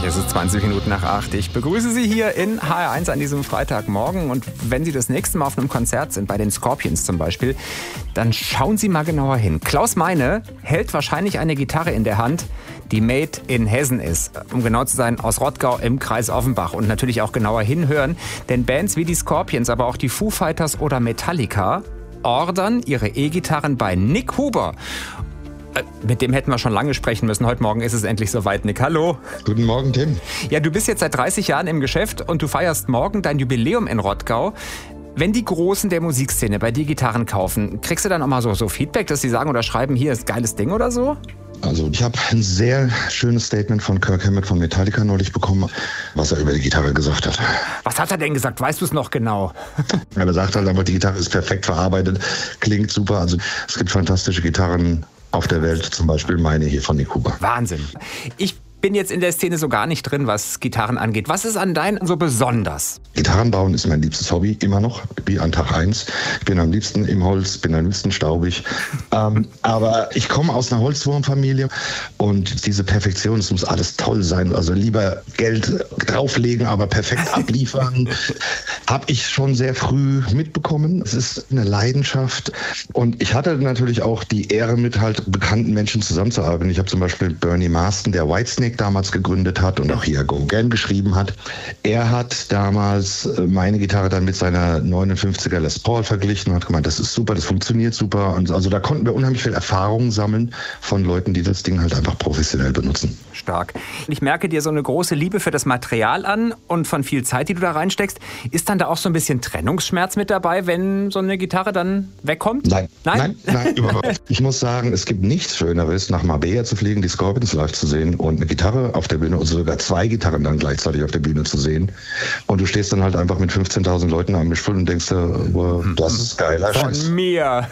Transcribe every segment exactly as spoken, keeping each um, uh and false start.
Uhr, es ist zwanzig Minuten nach acht. Ich begrüße Sie hier in H R eins an diesem Freitagmorgen. Und wenn Sie das nächste Mal auf einem Konzert sind, bei den Scorpions zum Beispiel, dann schauen Sie mal genauer hin. Klaus Meine hält wahrscheinlich eine Gitarre in der Hand, die made in Hessen ist. Um genau zu sein, aus Rottgau im Kreis Offenbach. Und natürlich auch genauer hinhören, denn Bands wie die Scorpions, aber auch die Foo Fighters oder Metallica ordern ihre E-Gitarren bei Nick Huber. Mit dem hätten wir schon lange sprechen müssen. Heute Morgen ist es endlich soweit. Nick, hallo. Guten Morgen, Tim. Ja, du bist jetzt seit dreißig Jahren im Geschäft und du feierst morgen dein Jubiläum in Rottgau. Wenn die Großen der Musikszene bei dir Gitarren kaufen, kriegst du dann auch mal so, so Feedback, dass sie sagen oder schreiben, hier ist ein geiles Ding oder so? Also ich habe ein sehr schönes Statement von Kirk Hammett von Metallica neulich bekommen, was er über die Gitarre gesagt hat. Was hat er denn gesagt? Weißt du es noch genau? Er sagt halt einfach, die Gitarre ist perfekt verarbeitet, klingt super. Also es gibt fantastische Gitarren auf der Welt, zum Beispiel meine hier von Nick Huber. Wahnsinn. Ich bin jetzt in der Szene so gar nicht drin, was Gitarren angeht. Was ist an deinen so besonders? Gitarren bauen ist mein liebstes Hobby, immer noch, wie an Tag eins. Ich bin am liebsten im Holz, bin am liebsten staubig. ähm, aber ich komme aus einer Holzwurmfamilie und diese Perfektion, es muss alles toll sein. Also lieber Geld drauflegen, aber perfekt abliefern. Habe ich schon sehr früh mitbekommen. Es ist eine Leidenschaft. Und ich hatte natürlich auch die Ehre, mit halt bekannten Menschen zusammenzuarbeiten. Ich habe zum Beispiel Bernie Marsden, der Whitesnake damals gegründet hat und auch hier Go Again geschrieben hat. Er hat damals meine Gitarre dann mit seiner neunundfünfziger Les Paul verglichen und hat gemeint, das ist super, das funktioniert super. Und also da konnten wir unheimlich viel Erfahrung sammeln von Leuten, die das Ding halt einfach professionell benutzen. Stark. Ich merke dir so eine große Liebe für das Material an und von viel Zeit, die du da reinsteckst. Ist dann da auch so ein bisschen Trennungsschmerz mit dabei, wenn so eine Gitarre dann wegkommt? Nein, nein, nein, nein überhaupt nicht. Ich muss sagen, es gibt nichts Schöneres, nach Marbella zu fliegen, die Scorpions live zu sehen und eine Gitarre auf der Bühne, also sogar zwei Gitarren dann gleichzeitig auf der Bühne zu sehen. Und du stehst dann halt einfach mit fünfzehntausend Leuten am Mischpult und denkst dir, wow, das ist geiler Scheiß. Von mir.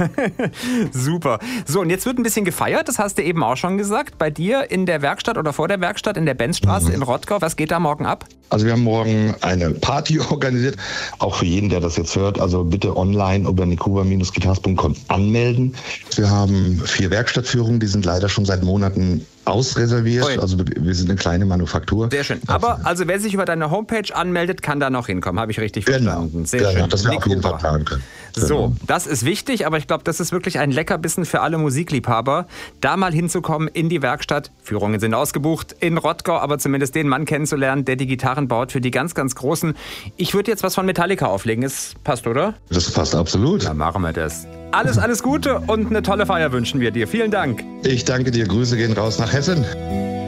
Super. So, und jetzt wird ein bisschen gefeiert, das hast du eben auch schon gesagt, bei dir in der Werkstatt oder vor der Werkstatt in der Benzstraße mhm. in Rottgau. Was geht da morgen ab? Also wir haben morgen eine Party organisiert, auch für jeden, der das jetzt hört. Also bitte online über nick huber Bindestrich guitars Punkt com anmelden. Wir haben vier Werkstattführungen, die sind leider schon seit Monaten ausreserviert. Oi. Also wir sind eine kleine Manufaktur. Sehr schön. Aber also wer sich über deine Homepage anmeldet, kann da noch hinkommen. Habe ich richtig genau. verstanden. Sehr genau. schön. Dass wir auf jeden Fall planen können. Genau. So, das ist wichtig, aber ich glaube, das ist wirklich ein Leckerbissen für alle Musikliebhaber, da mal hinzukommen in die Werkstatt. Führungen sind ausgebucht in Rottgau, aber zumindest den Mann kennenzulernen, der die Gitarren baut für die ganz, ganz Großen. Ich würde jetzt was von Metallica auflegen. Es passt, oder? Das passt absolut. Dann machen wir das. Alles, alles Gute und eine tolle Feier wünschen wir dir. Vielen Dank. Ich danke dir. Grüße gehen raus nach Hessen.